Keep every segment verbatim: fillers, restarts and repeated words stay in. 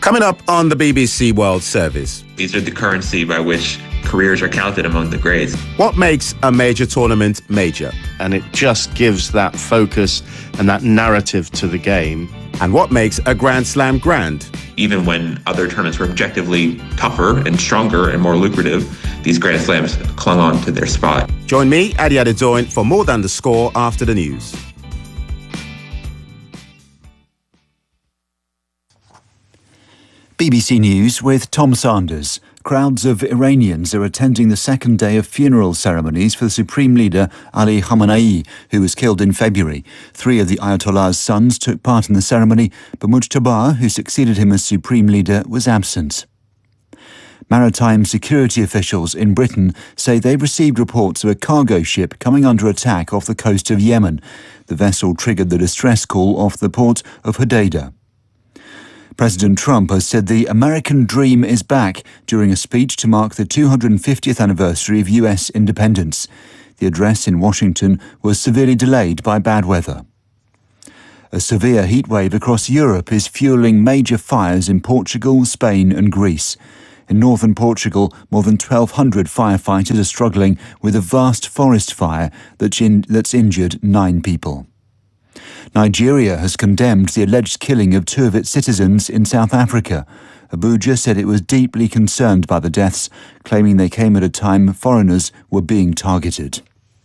Coming up on the B B C World Service. These are the currency by which careers are counted among the greats. What makes a major tournament major? And it just gives that focus and that narrative to the game. And what makes a Grand Slam grand? Even when other tournaments were objectively tougher and stronger and more lucrative, these Grand Slams clung on to their spot. Join me, Adi Adedoyin, for More Than the Score after the news. B B C News with Tom Sanders. Crowds of Iranians are attending the second day of funeral ceremonies for the Supreme Leader Ali Khamenei, who was killed in February. Three of the Ayatollah's sons took part in the ceremony, but Mujtaba, who succeeded him as Supreme Leader, was absent. Maritime security officials in Britain say they've received reports of a cargo ship coming under attack off the coast of Yemen. The vessel triggered the distress call off the port of Hodeidah. President Trump has said the American dream is back during a speech to mark the two hundred fiftieth anniversary of U S independence. The address in Washington was severely delayed by bad weather. A severe heatwave across Europe is fueling major fires in Portugal, Spain and Greece. In northern Portugal, more than twelve hundred firefighters are struggling with a vast forest fire that's, in, that's injured nine people. Nigeria has condemned the alleged killing of two of its citizens in South Africa. Abuja said it was deeply concerned by the deaths, claiming they came at a time foreigners were being targeted.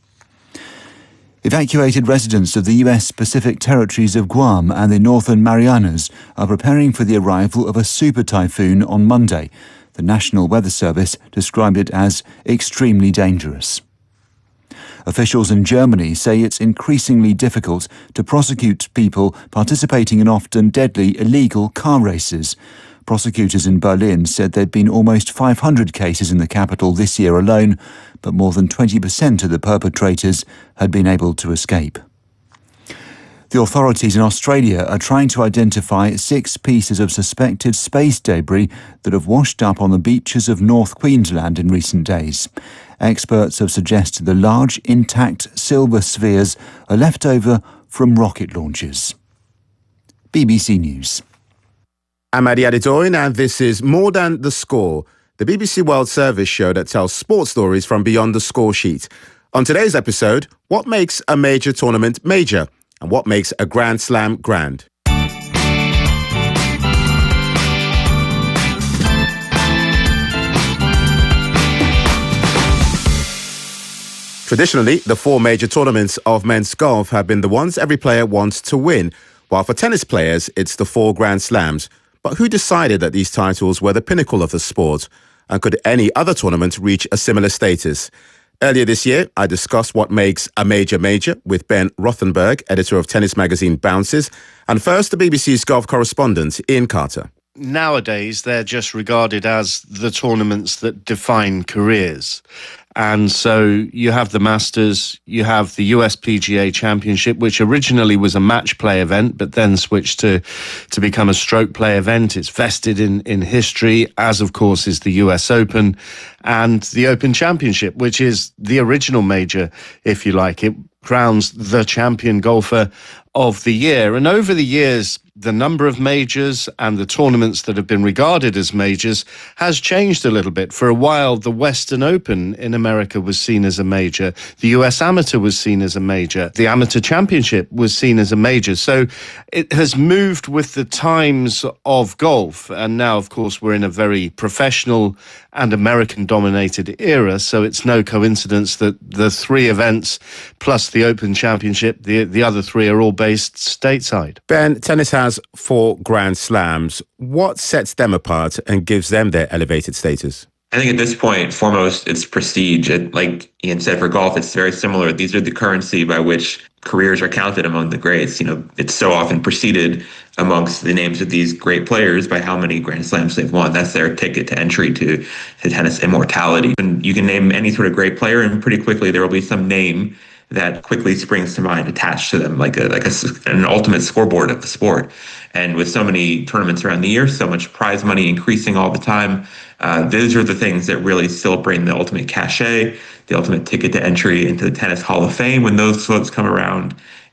Evacuated residents of the U S Pacific territories of Guam and the Northern Marianas are preparing for the arrival of a super typhoon on Monday. The National Weather Service described it as extremely dangerous. Officials in Germany say it's increasingly difficult to prosecute people participating in often deadly illegal car races. Prosecutors in Berlin said there'd been almost five hundred cases in the capital this year alone, but more than twenty percent of the perpetrators had been able to escape. The authorities in Australia are trying to identify six pieces of suspected space debris that have washed up on the beaches of North Queensland in recent days. Experts have suggested the large, intact silver spheres are left over from rocket launches. B B C News. I'm Adi Adedoyin, and this is More Than the Score, the B B C World Service show that tells sports stories from beyond the score sheet. On today's episode, what makes a major tournament major? And what makes a Grand Slam grand? Traditionally, the four major tournaments of men's golf have been the ones every player wants to win, while for tennis players, it's the four Grand Slams. But who decided that these titles were the pinnacle of the sport? And could any other tournament reach a similar status? Earlier this year, I discussed what makes a major major with Ben Rothenberg, editor of tennis magazine Bounces, and first the B B C's golf correspondent, Ian Carter. Nowadays, they're just regarded as the tournaments that define careers. And so you have the Masters, you have the U S P G A Championship, which originally was a match play event, but then switched to, to become a stroke play event. It's vested in, in history, as of course is the U S Open and the Open Championship, which is the original major, if you like. It crowns the champion golfer of the year. And over the years, the number of majors and the tournaments that have been regarded as majors has changed a little bit. For a while, the Western Open in America was seen as a major. The U S Amateur was seen as a major. The Amateur Championship was seen as a major. So it has moved with the times of golf. And now, of course, we're in a very professional and American-dominated era. So it's no coincidence that the three events plus the Open Championship, the, the other three are all based stateside. Ben, tennis has four Grand Slams. What sets them apart and gives them their elevated status? I think at this point, foremost, it's prestige. It, like Ian said, for golf, it's very similar. These are the currency by which careers are counted among the greats. You know, it's so often preceded amongst the names of these great players by how many Grand Slams they've won. That's their ticket to entry to, to tennis immortality. And you can name any sort of great player, and pretty quickly there will be some name that quickly springs to mind attached to them, like a like a, an ultimate scoreboard of the sport. And with so many tournaments around the year, so much prize money increasing all the time, uh, those are the things that really still bring the ultimate cachet, the ultimate ticket to entry into the Tennis Hall of Fame when those votes come around.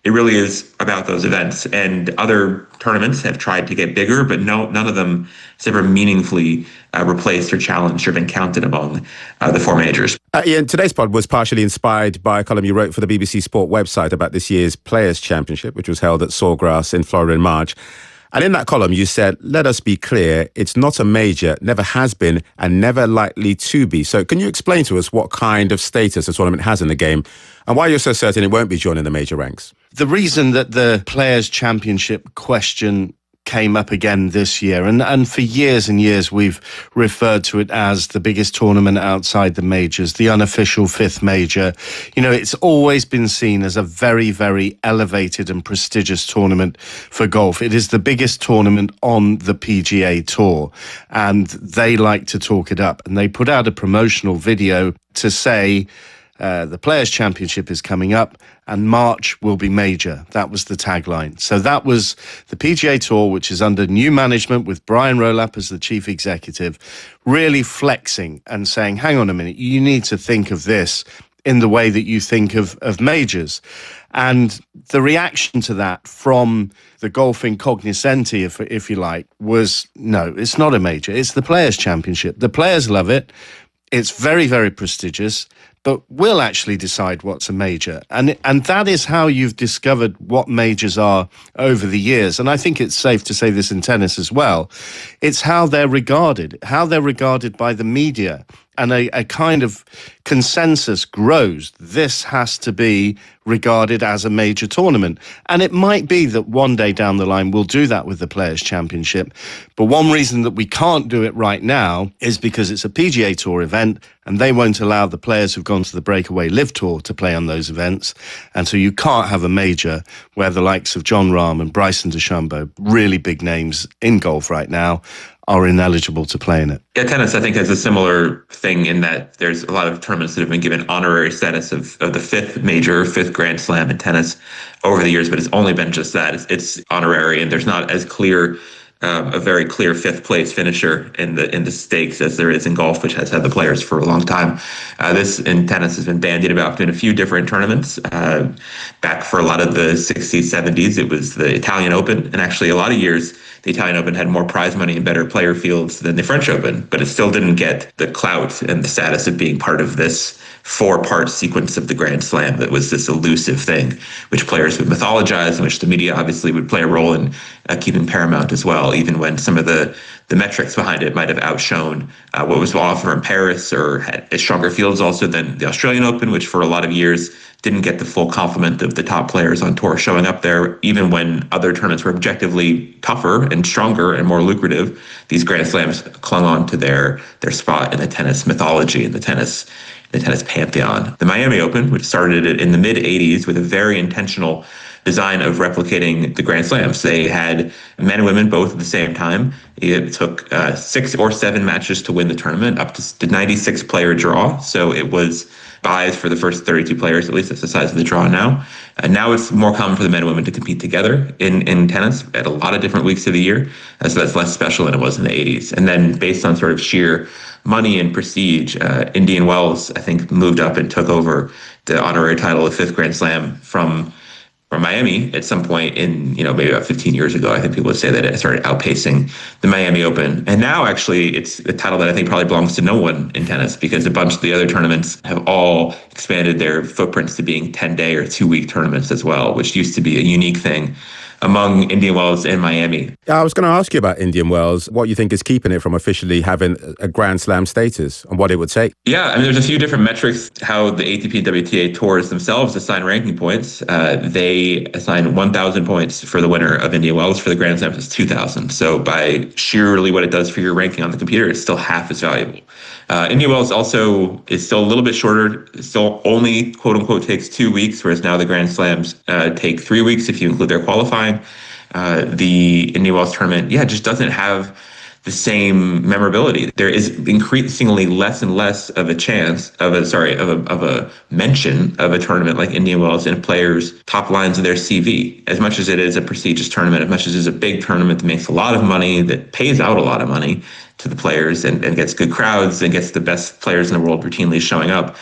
it really is about those events. And other tournaments have tried to get bigger, but no, none of them has ever meaningfully uh, replaced or challenged or been counted among uh, the four majors. Uh, Ian, today's pod was partially inspired by a column you wrote for the B B C Sport website about this year's Players' Championship, which was held at Sawgrass in Florida in March. And in that column, you said, let us be clear, it's not a major, never has been, and never likely to be. So can you explain to us what kind of status the tournament has in the game and why you're so certain it won't be joining the major ranks? The reason that the Players' Championship question came up again this year, and, and for years and years we've referred to it as the biggest tournament outside the majors, the unofficial fifth major. You know, it's always been seen as a very, very elevated and prestigious tournament for golf. It is the biggest tournament on the P G A Tour, and they like to talk it up. And they put out a promotional video to say, Uh, the Players' Championship is coming up and March will be major. That was the tagline. So that was the P G A Tour, which is under new management with Brian Rowlap as the chief executive, really flexing and saying, hang on a minute, you need to think of this in the way that you think of, of majors. And the reaction to that from the golfing cognoscenti, if, if you like, was, no, it's not a major. It's the Players' Championship. The players love it. It's very, very prestigious, but we'll actually decide what's a major. And and that is how you've discovered what majors are over the years. And I think it's safe to say this in tennis as well. It's how they're regarded, how they're regarded by the media. And a, a kind of consensus grows. This has to be regarded as a major tournament. And it might be that one day down the line we'll do that with the Players' Championship. But one reason that we can't do it right now is because it's a P G A Tour event and they won't allow the players who've gone to the Breakaway Live Tour to play on those events. And so you can't have a major where the likes of Jon Rahm and Bryson DeChambeau, really big names in golf right now, are ineligible to play in it. Yeah, tennis, I think, has a similar thing in that there's a lot of tournaments that have been given honorary status of, of the fifth major, fifth Grand Slam in tennis over the years, but it's only been just that. It's, it's honorary, and there's not as clear, um, a very clear fifth place finisher in the in the stakes as there is in golf, which has had the players for a long time. Uh, this in tennis has been bandied about in a few different tournaments. Uh, back for a lot of the sixties, seventies, it was the Italian Open, and actually a lot of years the Italian Open had more prize money and better player fields than the French Open, but it still didn't get the clout and the status of being part of this four-part sequence of the Grand Slam that was this elusive thing, which players would mythologize and which the media obviously would play a role in uh, keeping paramount as well, even when some of the, the metrics behind it might have outshone uh, what was offered in Paris or had stronger fields also than the Australian Open, which for a lot of years didn't get the full complement of the top players on tour showing up there. Even when other tournaments were objectively tougher and stronger and more lucrative, these Grand Slams clung on to their their spot in the tennis mythology and the tennis the tennis pantheon. The Miami Open, which started in the mid eighties with a very intentional design of replicating the Grand Slams. They had men and women both at the same time. It took uh, six or seven matches to win the tournament, up to ninety-six player draw. So it was buys for the first thirty-two players, at least that's the size of the draw now. And now it's more common for the men and women to compete together in, in tennis at a lot of different weeks of the year. And so that's less special than it was in the eighties. And then based on sort of sheer money and prestige, uh, Indian Wells, I think, moved up and took over the honorary title of fifth Grand Slam from from Miami at some point in, you know, maybe about fifteen years ago. I think people would say that it started outpacing the Miami Open. And now actually it's a title that I think probably belongs to no one in tennis, because a bunch of the other tournaments have all expanded their footprints to being ten day or two week tournaments as well, which used to be a unique thing among Indian Wells and Miami. I was going to ask you about Indian Wells, what you think is keeping it from officially having a Grand Slam status and what it would take. Yeah, I mean, there's a few different metrics how the A T P and W T A tours themselves assign ranking points. Uh, they assign one thousand points for the winner of Indian Wells. For the Grand Slams, it's two thousand. So by sheerly what it does for your ranking on the computer, it's still half as valuable. Uh, Indian Wells also is still a little bit shorter. It still only, quote unquote, takes two weeks, whereas now the Grand Slams uh, take three weeks if you include their qualifying. Uh, the Indian Wells tournament, yeah, just doesn't have the same memorability. There is increasingly less and less of a chance of a, sorry, of a, of a mention of a tournament like Indian Wells in players' top lines of their C V. As much as it is a prestigious tournament, as much as it is a big tournament that makes a lot of money, that pays out a lot of money to the players and, and gets good crowds and gets the best players in the world routinely showing up,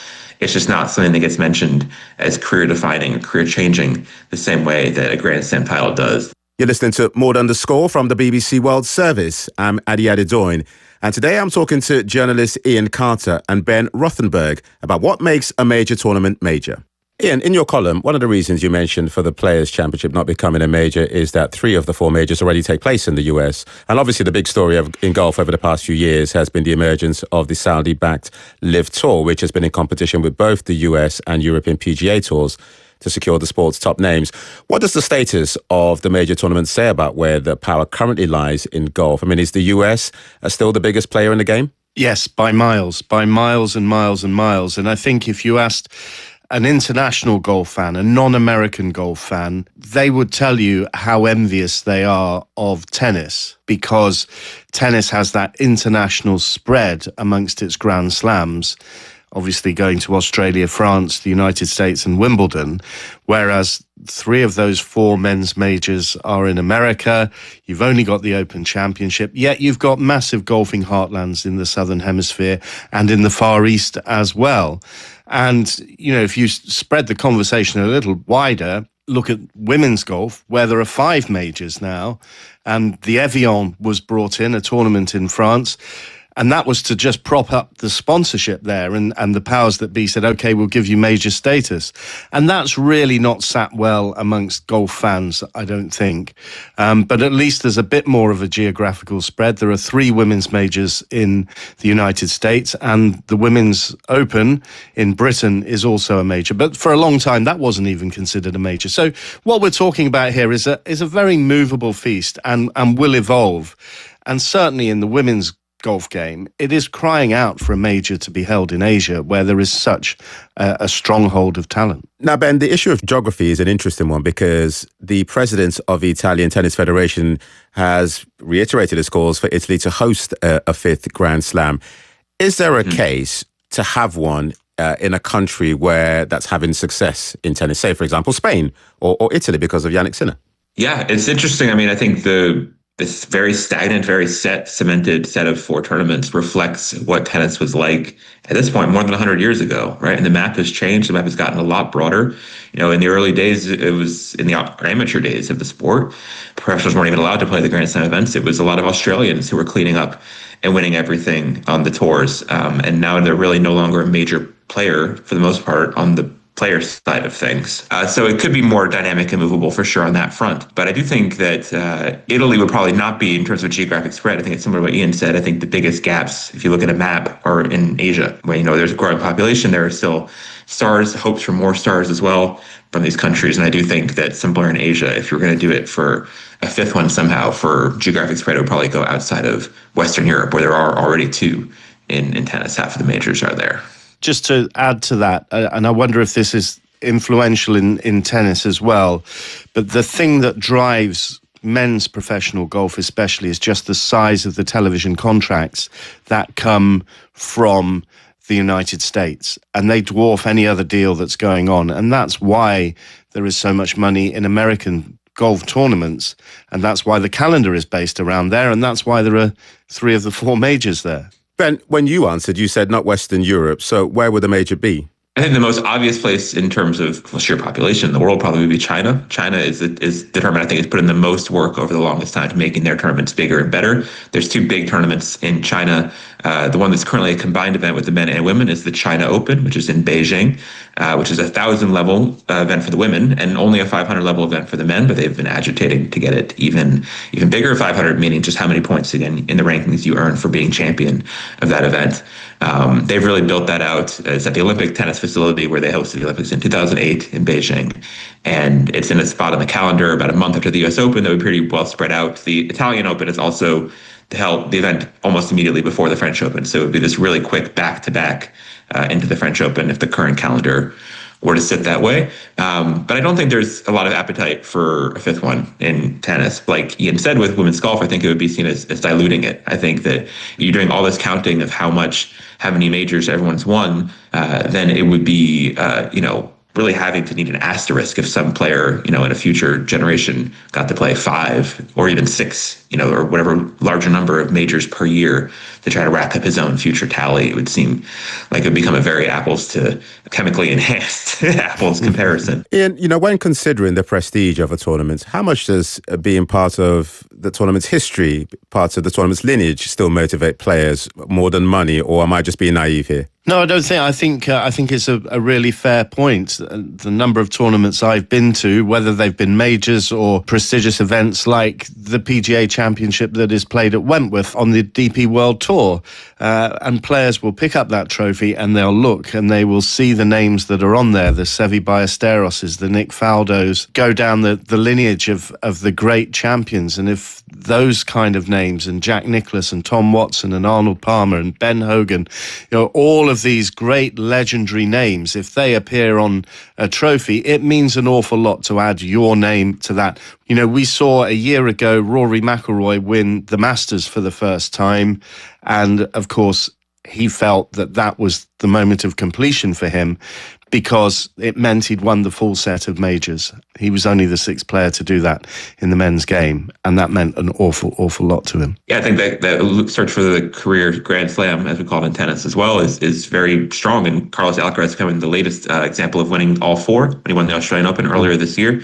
it's just not something that gets mentioned as career-defining or career-changing the same way that a Grand Slam title does. You're listening to More Than the Score from the B B C World Service. I'm Adi Adedoyin. And today I'm talking to journalists Ian Carter and Ben Rothenberg about what makes a major tournament major. Ian, in your column, one of the reasons you mentioned for the Players' Championship not becoming a major is that three of the four majors already take place in the U S. And obviously the big story of, in golf over the past few years has been the emergence of the Saudi-backed Live Tour, which has been in competition with both the U S and European P G A tours to secure the sport's top names. What does the status of the major tournament say about where the power currently lies in golf? I mean, is the U S still the biggest player in the game? Yes, by miles, by miles and miles and miles. And I think if you asked an international golf fan, a non-American golf fan, they would tell you how envious they are of tennis, because tennis has that international spread amongst its Grand Slams, obviously going to Australia, France, the United States and Wimbledon, whereas three of those four men's majors are in America. You've only got the Open Championship, yet you've got massive golfing heartlands in the Southern Hemisphere and in the Far East as well. And, you know, if you spread the conversation a little wider, look at women's golf, where there are five majors now, and the Evian was brought in, a tournament in France, and that was to just prop up the sponsorship there, and, and the powers that be said, OK, we'll give you major status. And that's really not sat well amongst golf fans, I don't think. Um, but at least there's a bit more of a geographical spread. There are three women's majors in the United States, and the Women's Open in Britain is also a major. But for a long time, that wasn't even considered a major. So what we're talking about here is a, is a very movable feast and, and will evolve. And certainly in the women's golf game, it is crying out for a major to be held in Asia, where there is such a, a stronghold of talent. Now, Ben, the issue of geography is an interesting one, because the president of the Italian Tennis Federation has reiterated his calls for Italy to host a, a fifth Grand Slam. Is there a mm-hmm. case to have one uh, in a country where that's having success in tennis, say, for example, Spain or, or Italy, because of Jannik Sinner? Yeah, it's interesting. I mean, I think the this very stagnant, very set, cemented set of four tournaments reflects what tennis was like at this point more than one hundred years ago, right? And the map has changed. The map has gotten a lot broader. You know, in the early days, it was in the amateur days of the sport, professionals weren't even allowed to play the Grand Slam events. It was a lot of Australians who were cleaning up and winning everything on the tours. Um, and now they're really no longer a major player, for the most part, on the player side of things. Uh, so it could be more dynamic and movable for sure on that front. But I do think that uh, Italy would probably not be, in terms of geographic spread, I think it's similar to what Ian said. I think the biggest gaps, if you look at a map, are in Asia, where, you know, there's a growing population. There are still stars, hopes for more stars as well from these countries. And I do think that somewhere in Asia, if you're going to do it for a fifth one somehow for geographic spread, it would probably go outside of Western Europe, where there are already two in, in tennis. Half of the majors are there. Just to add to that, uh, and I wonder if this is influential in, in tennis as well, but the thing that drives men's professional golf especially is just the size of the television contracts that come from the United States, and they dwarf any other deal that's going on. And that's why there is so much money in American golf tournaments, and that's why the calendar is based around there, and that's why there are three of the four majors there. Ben, when you answered, you said not Western Europe. So where would the major be? I think the most obvious place in terms of sheer population in the world probably would be China. China is is determined, I think, has put in the most work over the longest time to making their tournaments bigger and better. There's two big tournaments in China. Uh, the one that's currently a combined event with the men and women is the China Open, which is in Beijing, uh, which is a thousand level uh, event for the women and only a five hundred level event for the men. But they've been agitating to get it even even bigger, five hundred, meaning just how many points again in the rankings you earn for being champion of that event. Um, they've really built that out. It's at the Olympic tennis facility where they hosted the Olympics in two thousand eight in Beijing. And it's in a spot on the calendar about a month after the U S Open that would be pretty well spread out. The Italian Open is also held the event almost immediately before the French Open. So it would be this really quick back-to-back uh, into the French Open if the current calendar were to sit that way. Um, but I don't think there's a lot of appetite for a fifth one in tennis. Like Ian said, with women's golf, I think it would be seen as, as diluting it. I think that you're doing all this counting of how much, how many majors everyone's won, uh, then it would be, uh, you know, really having to need an asterisk if some player, you know, in a future generation got to play five or even six, you know, or whatever larger number of majors per year to try to rack up his own future tally. It would seem like it would become a very apples to chemically enhanced apples comparison. Ian, you know, when considering the prestige of a tournament, how much does being part of the tournament's history, part of the tournament's lineage, still motivate players more than money, or am I just being naive here? No, I don't think. I think uh, I think it's a, a really fair point. The number of tournaments I've been to, whether they've been majors or prestigious events like the P G A Championship that is played at Wentworth on the D P World Tour, uh, and players will pick up that trophy and they'll look and they will see the names that are on there, the Seve Ballesteroses, the Nick Faldos, go down the, the lineage of, of the great champions. And if those kind of names, and Jack Nicklaus and Tom Watson and Arnold Palmer and Ben Hogan, you know, all of these great legendary names, if they appear on a trophy, it means an awful lot to add your name to that. You know, we saw a year ago Rory McIlroy win the Masters for the first time, and of course he felt that that was the moment of completion for him because it meant he'd won the full set of majors. He was only the sixth player to do that in the men's game, and that meant an awful, awful lot to him. Yeah, I think that that search for the career Grand Slam, as we call it in tennis as well, is is very strong. And Carlos Alcaraz becoming the latest uh, example of winning all four when he won the Australian Open earlier this year.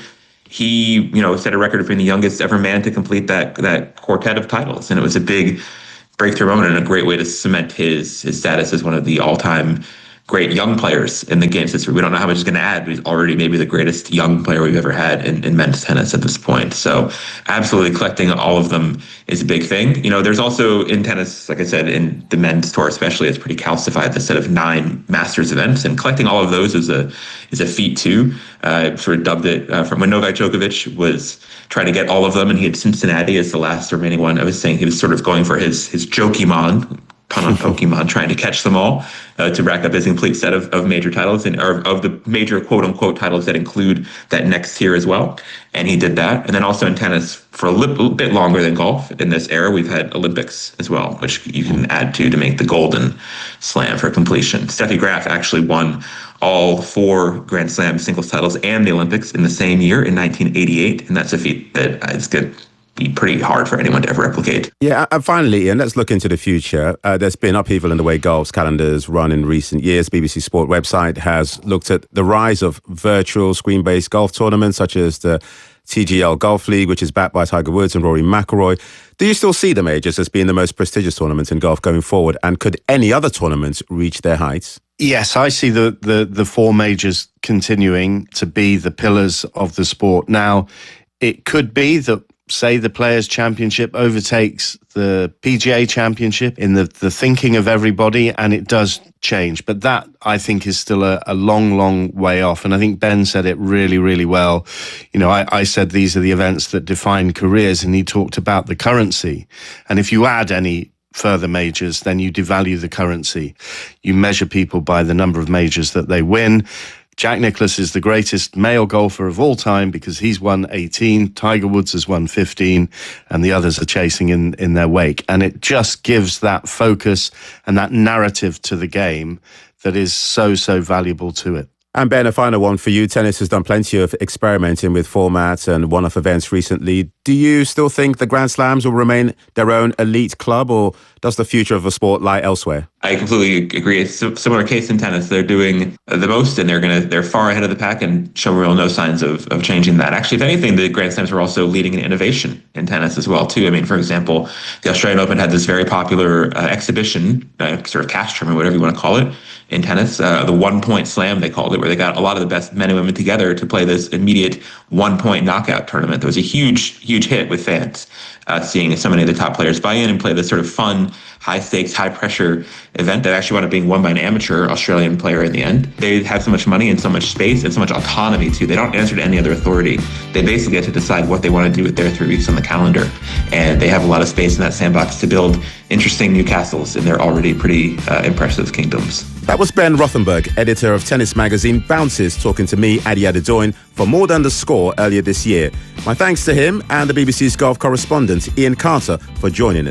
He, you know, set a record of being the youngest ever man to complete that that quartet of titles, and it was a big breakthrough moment and a great way to cement his his status as one of the all-time great young players in the game's history. We don't know how much he's going to add, but he's already maybe the greatest young player we've ever had in, in men's tennis at this point. So absolutely collecting all of them is a big thing. You know, there's also in tennis, like I said, in the men's tour especially, it's pretty calcified, the set of nine Masters events, and collecting all of those is a is a feat too. I uh, sort of dubbed it uh, from when Novak Djokovic was trying to get all of them, and he had Cincinnati as the last remaining one. I was saying he was sort of going for his his Jokimon, pun on Pokemon, trying to catch them all uh, to rack up his complete set of, of major titles and or of the major quote unquote titles that include that next tier as well. And he did that. And then also in tennis for a little bit longer than golf in this era, we've had Olympics as well, which you can add to to make the golden slam for completion. Steffi Graf actually won all four Grand Slam singles titles and the Olympics in the same year in nineteen eighty-eight. And that's a feat that is good. Be pretty hard for anyone to ever replicate. Yeah, and finally, Ian, let's look into the future. Uh, there's been upheaval in the way golf's calendars run in recent years. B B C Sport website has looked at the rise of virtual screen-based golf tournaments such as the T G L Golf League, which is backed by Tiger Woods and Rory McIlroy. Do you still see the majors as being the most prestigious tournaments in golf going forward? And could any other tournaments reach their heights? Yes, I see the, the, the four majors continuing to be the pillars of the sport. Now, it could be that, say, the Players' Championship overtakes the P G A Championship in the, the thinking of everybody, and it does change. But that, I think, is still a, a long, long way off. And I think Ben said it really, really well. You know, I, I said these are the events that define careers, and he talked about the currency. And if you add any further majors, then you devalue the currency. You measure people by the number of majors that they win. Jack Nicklaus is the greatest male golfer of all time because he's won eighteen. Tiger Woods has won fifteen, and the others are chasing in, in their wake. And it just gives that focus and that narrative to the game that is so, so valuable to it. And Ben, a final one for you. Tennis has done plenty of experimenting with formats and one-off events recently. Do you still think the Grand Slams will remain their own elite club, or does the future of the sport lie elsewhere? I completely agree. It's a similar case in tennis. They're doing the most, and they're gonna they're far ahead of the pack and show real no signs of, of changing that. Actually, if anything, the Grand Slams are also leading in innovation in tennis as well too. I mean, for example, the Australian Open had this very popular uh, exhibition, uh, sort of cash tournament, whatever you want to call it, in tennis, uh, the one-point slam they called it, where they got a lot of the best men and women together to play this immediate one-point knockout tournament. That was a huge, huge hit with fans, uh, seeing so many of the top players buy in and play this sort of fun, high-stakes, high-pressure event that actually wound up being won by an amateur Australian player in the end. They have so much money and so much space and so much autonomy, too. They don't answer to any other authority. They basically get to decide what they want to do with their three weeks on the calendar. And they have a lot of space in that sandbox to build interesting new castles in their already pretty uh, impressive kingdoms. That was Ben Rothenberg, editor of tennis magazine Bounces, talking to me, Adi Adedoyin, for More Than the Score earlier this year. My thanks to him and the B B C's golf correspondent, Ian Carter, for joining us.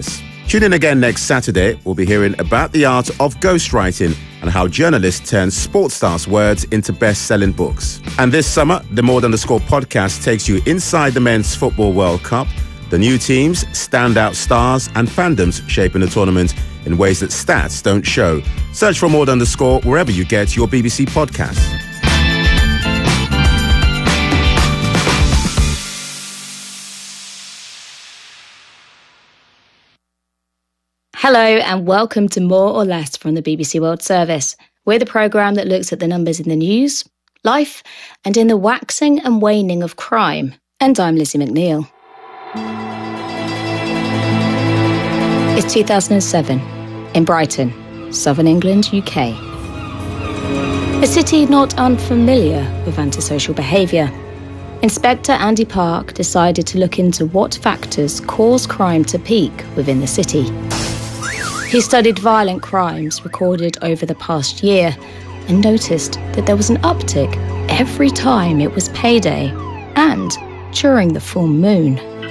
Tune in again next Saturday. We'll be hearing about the art of ghostwriting and how journalists turn sports stars' words into best-selling books. And this summer, the More Than the Score podcast takes you inside the Men's Football World Cup, the new teams, standout stars and fandoms shaping the tournament in ways that stats don't show. Search for More Than the Score wherever you get your B B C podcasts. Hello and welcome to More or Less from the B B C World Service. We're the programme that looks at the numbers in the news, life, and in the waxing and waning of crime. And I'm Lizzie McNeil. It's two thousand seven in Brighton, southern England, U K. A city not unfamiliar with antisocial behaviour. Inspector Andy Park decided to look into what factors cause crime to peak within the city. He studied violent crimes recorded over the past year and noticed that there was an uptick every time it was payday and during the full moon.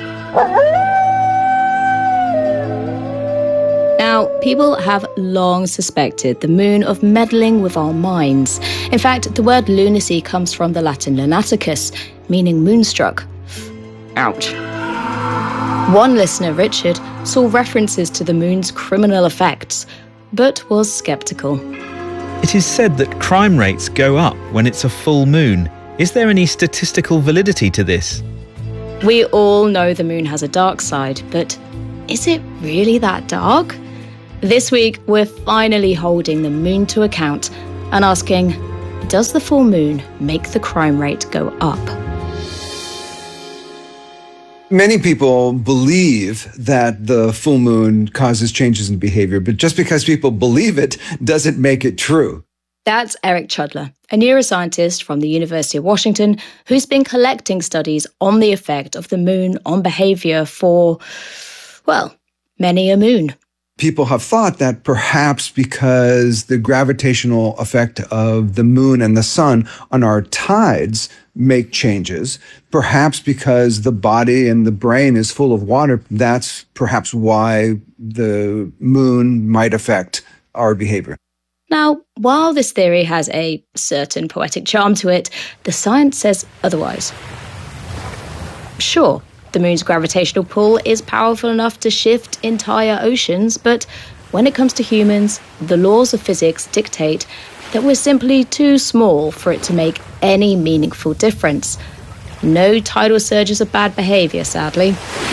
Now, people have long suspected the moon of meddling with our minds. In fact, the word lunacy comes from the Latin lunaticus, meaning moonstruck. Ouch. One listener, Richard, saw references to the moon's criminal effects, but was sceptical. It is said that crime rates go up when it's a full moon. Is there any statistical validity to this? We all know the moon has a dark side, but is it really that dark? This week, we're finally holding the moon to account and asking, does the full moon make the crime rate go up? Many people believe that the full moon causes changes in behavior, but just because people believe it doesn't make it true. That's Eric Chudler, a neuroscientist from the University of Washington who's been collecting studies on the effect of the moon on behavior for, well, many a moon. People have thought that perhaps because the gravitational effect of the moon and the sun on our tides make changes, perhaps because the body and the brain is full of water, that's perhaps why the moon might affect our behavior. Now, while this theory has a certain poetic charm to it, the science says otherwise. Sure, the moon's gravitational pull is powerful enough to shift entire oceans, but when it comes to humans, the laws of physics dictate that we're simply too small for it to make any meaningful difference. No tidal surges of bad behaviour, sadly.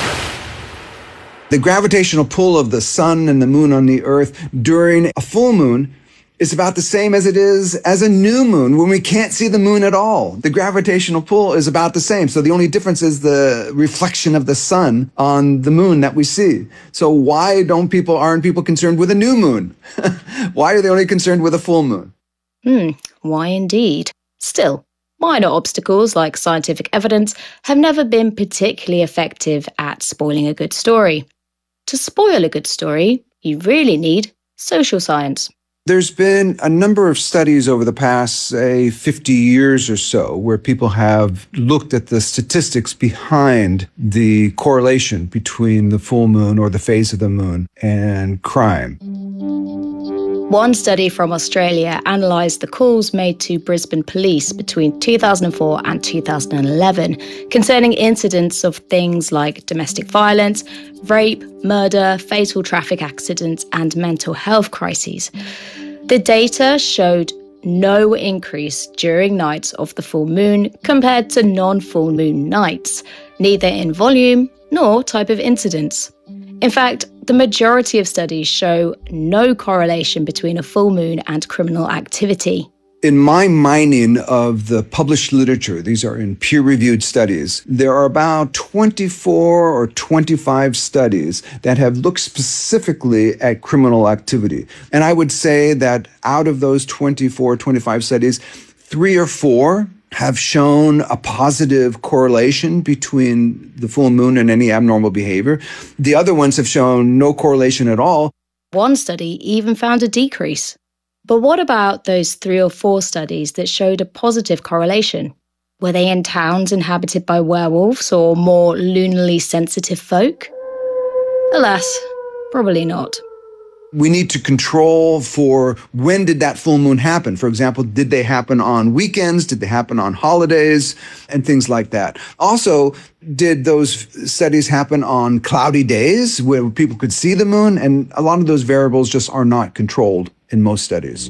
The gravitational pull of the sun and the moon on the Earth during a full moon is about the same as it is as a new moon when we can't see the moon at all. The gravitational pull is about the same. So the only difference is the reflection of the sun on the moon that we see. So why don't people, aren't people concerned with a new moon? Why are they only concerned with a full moon? Hmm, why indeed? Still, minor obstacles like scientific evidence have never been particularly effective at spoiling a good story. To spoil a good story, you really need social science. There's been a number of studies over the past, say, fifty years or so, where people have looked at the statistics behind the correlation between the full moon or the phase of the moon and crime. One study from Australia analysed the calls made to Brisbane police between two thousand four and two thousand eleven concerning incidents of things like domestic violence, rape, murder, fatal traffic accidents and mental health crises. The data showed no increase during nights of the full moon compared to non-full moon nights, neither in volume nor type of incidents. In fact, the majority of studies show no correlation between a full moon and criminal activity. In my mining of the published literature, these are in peer-reviewed studies, there are about twenty-four or twenty-five studies that have looked specifically at criminal activity. And I would say that out of those twenty-four, twenty-five studies, three or four have shown a positive correlation between the full moon and any abnormal behavior. The other ones have shown no correlation at all. One study even found a decrease. But what about those three or four studies that showed a positive correlation? Were they in towns inhabited by werewolves or more lunarly sensitive folk? Alas, Probably not. We need to control for when did that full moon happen. For example, did they happen on weekends? Did they happen on holidays? And things like that. Also, did those studies happen on cloudy days where people could see the moon? And a lot of those variables just are not controlled in most studies.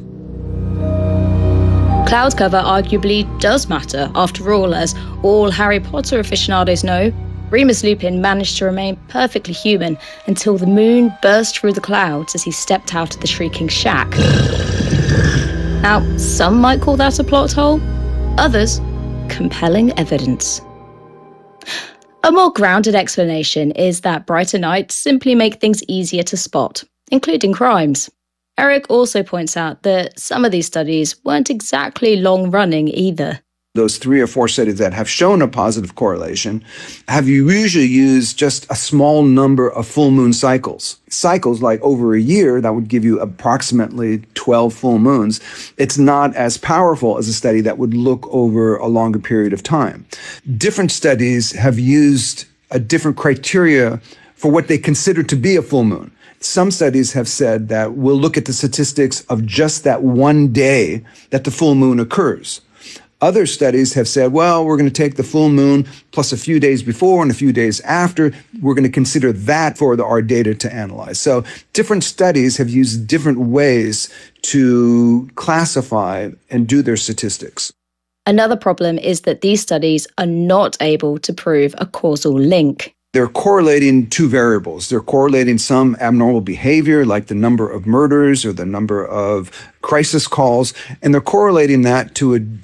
Cloud cover arguably does matter. After all, as all Harry Potter aficionados know, Remus Lupin managed to remain perfectly human until the moon burst through the clouds as he stepped out of the Shrieking Shack. Now, some might call that a plot hole, others, compelling evidence. A more grounded explanation is that brighter nights simply make things easier to spot, including crimes. Eric also points out that some of these studies weren't exactly long-running either. Those three or four studies that have shown a positive correlation have usually used just a small number of full moon cycles. Cycles like over a year, that would give you approximately twelve full moons. It's not as powerful as a study that would look over a longer period of time. Different studies have used a different criteria for what they consider to be a full moon. Some studies have said that we'll look at the statistics of just that one day that the full moon occurs. Other studies have said, well, we're going to take the full moon plus a few days before and a few days after. We're going to consider that for the, our data to analyze. So different studies have used different ways to classify and do their statistics. Another problem is that these studies are not able to prove a causal link. They're correlating two variables. They're correlating some abnormal behavior, like the number of murders or the number of crisis calls, and they're correlating that to a